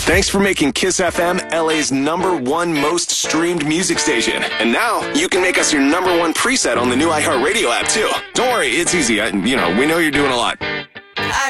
Thanks for making Kiss FM LA's #1 most streamed music station. And now you can make us your #1 preset on the new iHeartRadio app, too. Don't worry, it's easy. We know you're doing a lot.